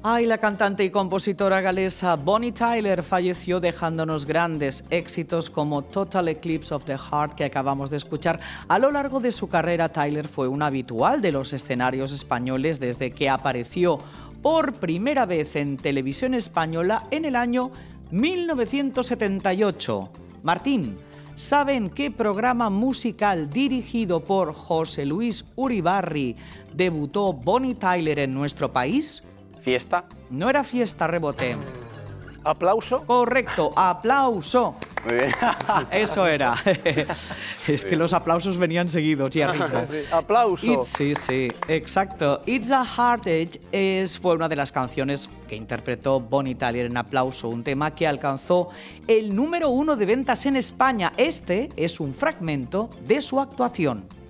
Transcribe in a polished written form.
Ay, la cantante y compositora galesa Bonnie Tyler falleció dejándonos grandes éxitos como Total Eclipse of the Heart, que acabamos de escuchar. A lo largo de su carrera, Tyler fue un habitual de los escenarios españoles desde que apareció por primera vez en televisión española en el año 1978. Martín, ¿saben qué programa musical dirigido por José Luis Uribarri debutó Bonnie Tyler en nuestro país? ¿Fiesta? No era Fiesta, rebote. ¿Aplauso? Correcto, Aplauso. Muy bien. Eso era. Es que los aplausos venían seguidos, ya rico. Sí. Aplauso. Sí, exacto. It's a Heartache fue una de las canciones que interpretó Bonnie Tyler en Aplauso, un tema que alcanzó el número 1 de ventas en España. Este es un fragmento de su actuación.